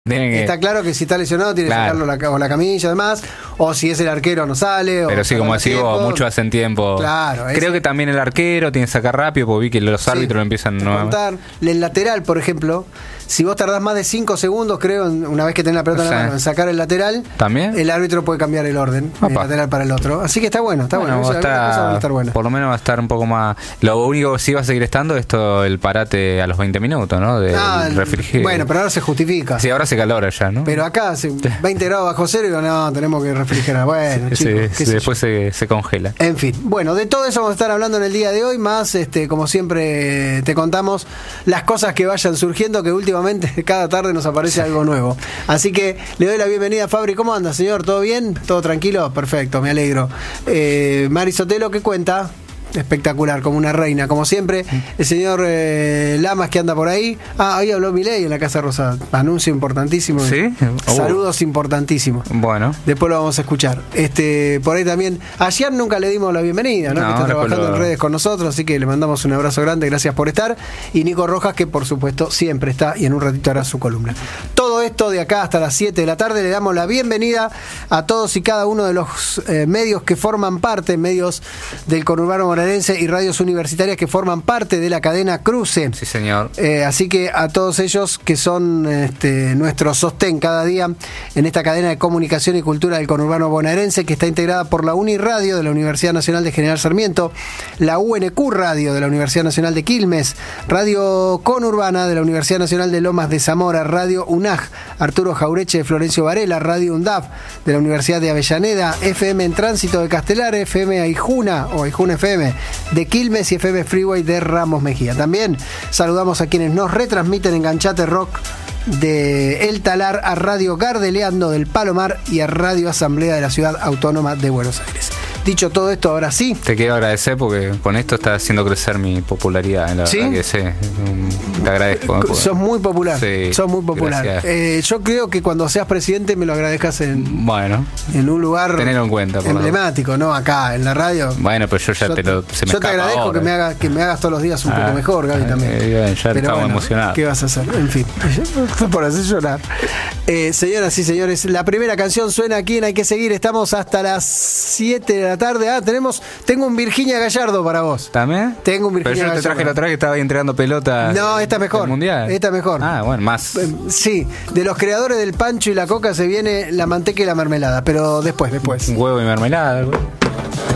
Está claro que si está lesionado tiene que sacarlo la camilla además, o si es el arquero no sale. Pero sí, como decís vos, mucho hacen tiempo. Claro. Creo que también el arquero tiene que sacar rápido, porque vi que los árbitros lo empiezan a contar. El lateral, por ejemplo, si vos tardás más de 5 segundos, creo, una vez que tenés la pelota en la mano, en sacar el lateral, ¿también? El árbitro puede cambiar el orden del lateral para el otro. Así que está bueno, está bueno. Va a estar bueno. Por lo menos va a estar un poco más. Lo único que sí va a seguir estando es todo el parate a los 20 minutos, ¿no? Del refrigerio. Bueno, pero ahora se justifica. Sí, ahora se calora ya, ¿no? Pero acá, 20 grados bajo cero, y no, tenemos que refrigerar. Bueno, chicos, después se congela. En fin, bueno, de todo eso vamos a estar hablando en el día de hoy, más como siempre te contamos las cosas que vayan surgiendo, que últimamente cada tarde nos aparece algo nuevo. Así que le doy la bienvenida a Fabri. ¿Cómo anda, señor? ¿Todo bien? ¿Todo tranquilo? Perfecto, me alegro. Mari Sotelo, ¿qué cuenta? Espectacular, como una reina, como siempre. El señor Lamas, que anda por ahí. Ahí habló Milei en la Casa Rosada. Anuncio importantísimo. ¿Sí? Saludos importantísimos. Bueno. Después lo vamos a escuchar. Por ahí también. Ayer nunca le dimos la bienvenida, ¿no? Que está trabajando en redes con nosotros, así que le mandamos un abrazo grande. Gracias por estar. Y Nico Rojas, que por supuesto siempre está y en un ratito hará su columna. Todo esto de acá hasta las 7 de la tarde. Le damos la bienvenida a todos y cada uno de los medios que forman parte, medios del conurbano bonaerense y radios universitarias que forman parte de la cadena Cruce. Sí, señor. Así que a todos ellos que son nuestro sostén cada día en esta cadena de comunicación y cultura del conurbano bonaerense, que está integrada por la UNIRadio de la Universidad Nacional de General Sarmiento, la UNQ Radio de la Universidad Nacional de Quilmes, Radio Conurbana de la Universidad Nacional de Lomas de Zamora, Radio UNAG Arturo Jaureche de Florencio Varela, Radio UNDAV de la Universidad de Avellaneda, FM en Tránsito de Castelar, FM Aijuna o Aijuna FM de Quilmes y FM Freeway de Ramos Mejía. También saludamos a quienes nos retransmiten Enganchate Rock de El Talar, a Radio Gardeleando del Palomar y a Radio Asamblea de la Ciudad Autónoma de Buenos Aires. Dicho todo esto, ahora sí. Te quiero agradecer porque con esto está haciendo crecer mi popularidad. La verdad que te agradezco. Sos muy popular. Sí, sos muy popular. Yo creo que cuando seas presidente me lo agradezcas en un lugar tenerlo en cuenta, emblemático, ¿no? Acá en la radio. Bueno, pero yo ya se me Yo te agradezco ahora. Que me hagas todos los días un poco mejor, Gaby, también. Bien, ya estamos emocionados. ¿Qué vas a hacer? En fin, por hacer llorar. Señoras y señores, la primera canción suena aquí en Hay que Seguir. Estamos hasta las 7 de la tarde. Tengo un Virginia Gallardo para vos. ¿También? Tengo un Virginia Gallardo. Pero yo te traje la otra vez que estaba ahí entregando pelotas. No, esta es mejor. Mundial. Esta es mejor. Bueno, más. Sí, de los creadores del Pancho y la Coca se viene la manteca y la mermelada, pero después. Un huevo y mermelada.